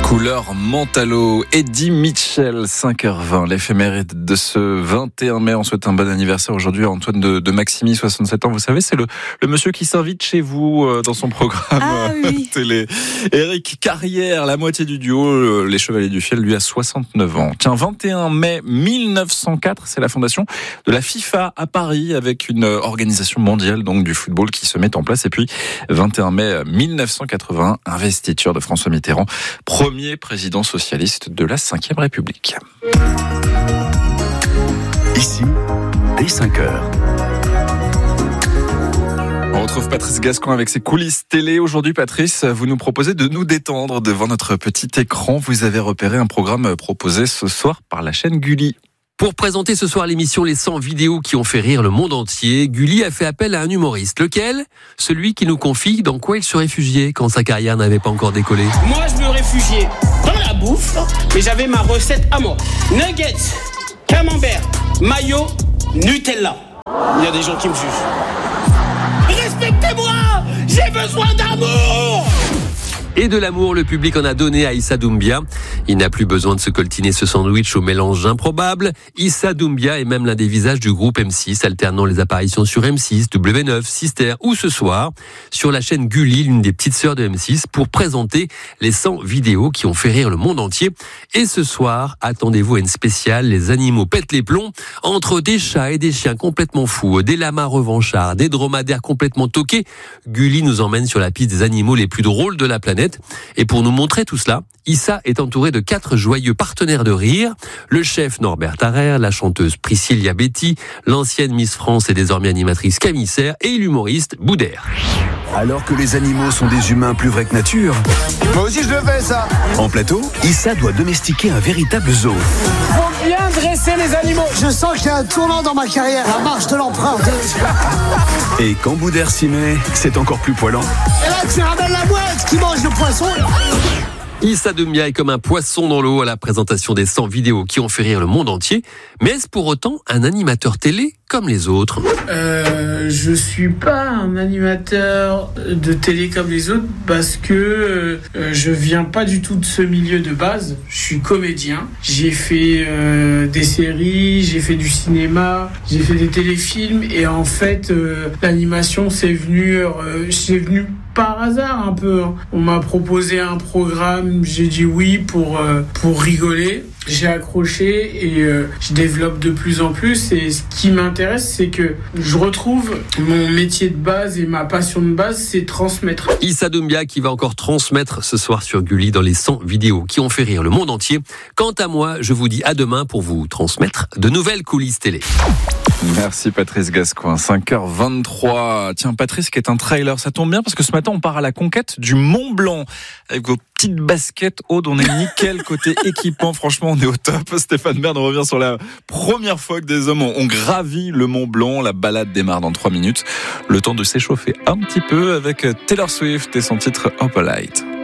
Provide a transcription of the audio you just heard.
Couleur Mentalo, Eddie Mitchell, 5h20, l'éphéméride de ce 21 mai. On souhaite un bon anniversaire aujourd'hui à Antoine de Maximi, 67 ans. Vous savez, c'est le monsieur qui s'invite chez vous dans son programme télé. Éric Carrière, la moitié du duo, les Chevaliers du Fiel, lui a 69 ans. Tiens, 21 mai 1904, c'est la fondation de la FIFA à Paris avec une organisation mondiale donc du football qui se met en place. Et puis 21 mai 1980, investiture de François Mitterrand, premier président socialiste de la Ve République. Ici, dès 5h. On retrouve Patrice Gascon avec ses coulisses télé. Aujourd'hui, Patrice, vous nous proposez de nous détendre devant notre petit écran. Vous avez repéré un programme proposé ce soir par la chaîne Gulli. Pour présenter ce soir l'émission Les 100 vidéos qui ont fait rire le monde entier, Gulli a fait appel à un humoriste. Lequel ? Celui qui nous confie dans quoi il se réfugiait quand sa carrière n'avait pas encore décollé. Moi, je me réfugiais dans la bouffe, mais j'avais ma recette à moi. Nuggets, camembert, mayo, Nutella. Il y a des gens qui me jugent. Respectez-moi ! J'ai besoin d'amour ! Et de l'amour, le public en a donné à Issa Doumbia. Il n'a plus besoin de se coltiner ce sandwich au mélange improbable. Issa Doumbia est même l'un des visages du groupe M6, alternant les apparitions sur M6, W9, Sister ou ce soir sur la chaîne Gulli, l'une des petites sœurs de M6, pour présenter les 100 vidéos qui ont fait rire le monde entier. Et ce soir, attendez-vous à une spéciale, les animaux pètent les plombs, entre des chats et des chiens complètement fous, des lamas revanchards, des dromadaires complètement toqués. Gulli nous emmène sur la piste des animaux les plus drôles de la planète. Et pour nous montrer tout cela, Issa est entouré de 4 joyeux partenaires de rire. Le chef Norbert Tarrer, la chanteuse Priscilla Betty, l'ancienne Miss France et désormais animatrice Camille Serre et l'humoriste Boudère. Alors que les animaux sont des humains plus vrais que nature, moi aussi je le fais ça. En plateau, Issa doit domestiquer un véritable zoo. Faut bien dresser les animaux. Je sens qu'il y a un tournant dans ma carrière, la marche de l'empreinte. Et quand Boudère s'y met, c'est encore plus poilant. Et là tu ramènes la mouette qui mange le poisson. Issa Doumbia est comme un poisson dans l'eau à la présentation des 100 vidéos qui ont fait rire le monde entier. Mais est-ce pour autant un animateur télé comme les autres ? Je suis pas un animateur de télé comme les autres parce que je viens pas du tout de ce milieu de base. Je suis comédien. J'ai fait des séries, j'ai fait du cinéma, j'ai fait des téléfilms et en fait l'animation c'est venu par hasard un peu. On m'a proposé un programme, j'ai dit oui pour rigoler. J'ai accroché et je développe de plus en plus. Et ce qui m'intéresse, c'est que je retrouve mon métier de base et ma passion de base, c'est transmettre. Issa Doumbia qui va encore transmettre ce soir sur Gulli dans les 100 vidéos qui ont fait rire le monde entier. Quant à moi, je vous dis à demain pour vous transmettre de nouvelles coulisses télé. Merci Patrice Gascoin, 5h23. Tiens, Patrice qui est un trailer, ça tombe bien parce que ce matin on part à la conquête du Mont Blanc avec vos petites baskets Aude, on est nickel côté équipement, franchement on est au top. Stéphane Bern revient sur la première fois que des hommes ont gravi le Mont Blanc. La balade démarre dans 3 minutes, le temps de s'échauffer un petit peu avec Taylor Swift et son titre Opalite.